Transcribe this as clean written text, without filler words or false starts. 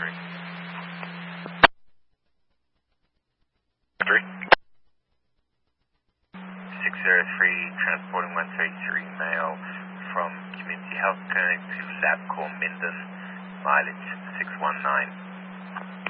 603, transporting 133 mail from Community Health Clinic to Lab Corps Minden, mileage 619.